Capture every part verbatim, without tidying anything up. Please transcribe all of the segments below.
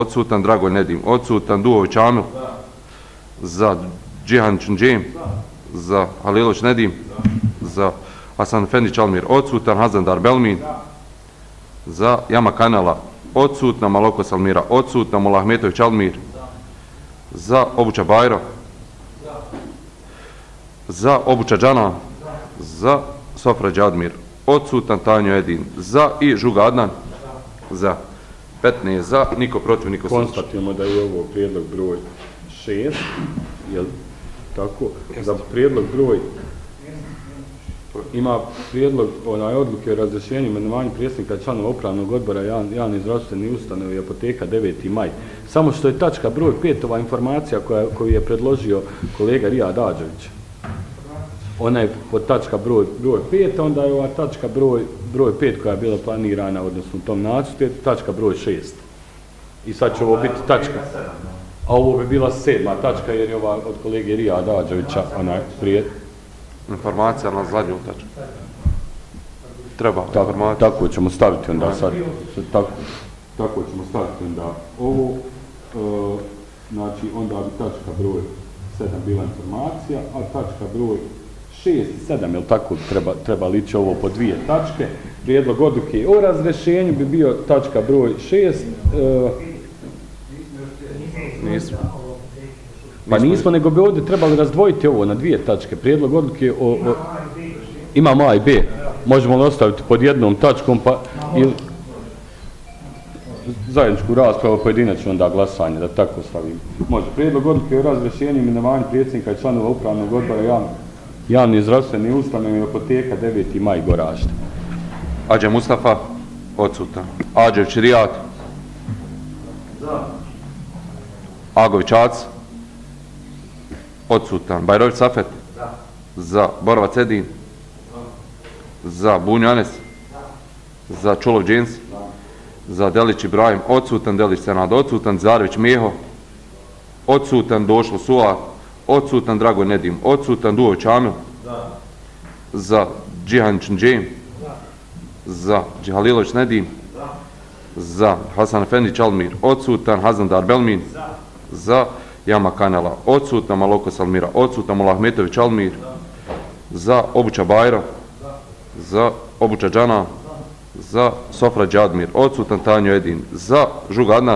odsutan Dragoljin Nedim, odsutan Duhović Amil, za Džihan Čunđem, za Halilović Nedim, za Hasan Efendi Čalmir, odsutan Hazandar Belmin, za Jama Kanala, odsutna Maloko Salmira, odsutna Mulahmetović Čalmir, za Obuća Bajro, za Obuća Džana, za Sofra Đadmir, odsutan Tanjo Edin, za i Žuga Adnan, za petnaest za, niko protiv, niko suzdržan. Konstatujemo da je ovo prijedlog broj šest, jel tako? Za prijedlog broj ima prijedlog onaj odluke o razrješenju imenovanju predsjednika članova upravnog odbora javne zdravstvene ustanove i apoteka deveti maj. Samo što je tačka broj pet, ova informacija koja, koju je predložio kolega Rijad Ađević. Ona je pod tačka broj, broj pet, onda je ova tačka broj, broj pet koja je bila planirana, odnosno u tom nacrtu, je tačka broj šest. I sad će ovo biti tačka. A ovo bi bila sedma tačka jer je ova od kolege Rijada Ađevića, onaj prije. Informacija na zadnju tačku. Treba tako, informacija. Tako ćemo staviti onda sad. Tako, tako ćemo staviti onda ovo. E, znači onda bi tačka broj sedam bila informacija, a tačka broj šest i sedam, jel tako, treba, treba lići ovo po dvije tačke. Prijedlog odluke o razrješenju bi bio tačka broj šest. E, nismo. Pa nismo, nego bi ovdje trebali razdvojiti ovo na dvije tačke. Prijedlog odluke o... o imamo A i B. Možemo li ostaviti pod jednom tačkom, pa... ili zajedničku raspravu, pojedinačno onda glasanje, da tako stavimo. Može. Prijedlog odluke o razrješenju imenovanju predsjednika i članova upravnog odbora javne javne zdravstvene ustanove i apoteka deveti maj Goražde. Ađe Mustafa, odsutan. Ađević Rijad, Agović Ac, odsutan. Bajrović Safet, za Borovac Edin, za Bunju Anes, za Čulov Džins, za Delić Ibrahim, odsutan. Delić Senad, odsutan. Zarević Mijeho, odsutan. Došlo Suar, odsutan. Dragoljin Nedim, odsutan. Duhović Amil, za Džihan Čunđem, za Halilović Nedim, za Hasan Efendi Čalmir, odsutan. Hazandar Belmin, za Jama Kanala, odsutan. Maloko Salmira, odsutan. Mulahmetović Čalmir, za Obuća Bajro, za Obuća Džana, za Sofra Đadmir, odsutan. Tanjo Edin, za Žuga Adnan,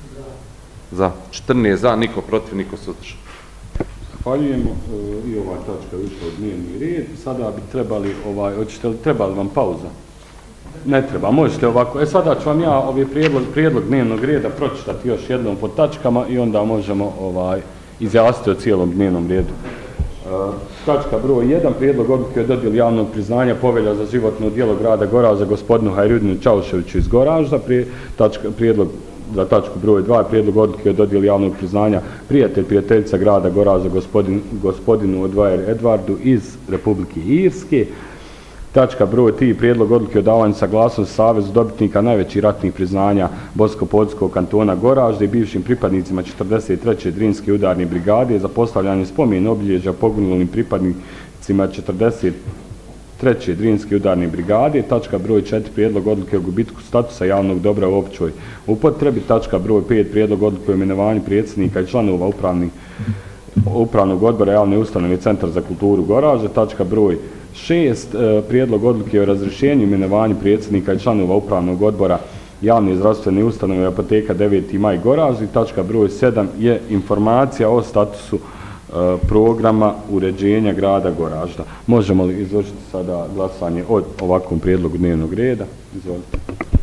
za četrnaest za, niko protiv, niko suzdržan. Zahvaljujemo, e, i ova tačka ušla u dnevni red. Sada bi trebali, ovaj, hoćete li, trebali vam pauza? Ne treba, možete ovako. E sada ću vam ja ovaj prijedlog, prijedlog dnevnog reda pročitati još jednom po tačkama i onda možemo ovaj, izjasniti o cijelom dnevnom redu. E, tačka broj jedan, prijedlog odluke o dodjeli javnog priznanja povelja za životno djelo grada Goražda gospodinu Hajrudinu Čauševiću iz Goražda. Prije, tačka, prijedlog za tačku broj dva, prijedlog odluke o dodjeli javnog priznanja prijatelj, prijateljica grada Goražda gospodin, gospodinu Odvajer Edvardu iz Republike Irske. Tačka broj tri, prijedlog odluke o davanju saglasnosti Savezu dobitnika najvećih ratnih priznanja Bosko-Podskog kantona Goražde i bivšim pripadnicima četrdeset treće Drinske udarne brigade za postavljanje spomen obilježja poginulim pripadnicima četrdeset treće Drinske udarne brigade. Tačka broj četiri, prijedlog odluke o gubitku statusa javnog dobra u općoj upotrebi. Tačka broj pet, prijedlog odluke o imenovanju predsjednika i članova upravnih, upravnog odbora javne ustanove Centar za kulturu Goražde. Tačka broj šest, prijedlog odluke o razrješenju imenovanju predsjednika i članova upravnog odbora javne zdravstvene ustanove apoteka deveti maj Goražde. Tačka broj sedam je informacija o statusu programa uređenja grada Goražda. Možemo li izvršiti sada glasanje od ovakvom prijedlogu dnevnog reda? Izvolite.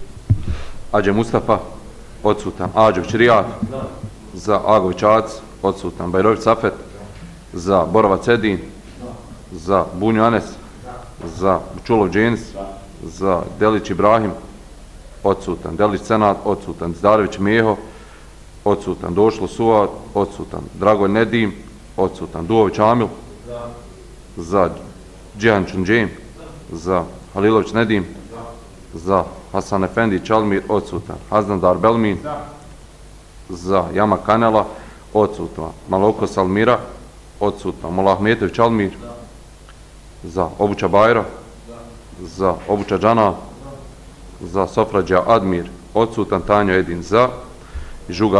Ađe Mustafa, odsutan. Ađević Rijad, za Agović Ac, odsutan. Bajrović Safet, za Borovac Edin, za Bunju Anes, za Čulov Džins, za Delić Ibrahim, odsutan. Delić Senad, odsutan. Zarević Mijeho, odsutan. Došlo Suar, odsutan. Dragoljin Nedim, odsutan. Duhović Amil, za Džihan Čunđem, za Halilović Nedim, za Hasan Efendi Čalmir, odsutan. Hazandar Belmin, za Jama Kanala, odsutan. Maloko Salmira, odsutan. Mulahmetović Čalmir, za Obuća Bajro, za Obuća Džana, za Sofra Đadmir, odsutan. Tanjo Edin, za Žuga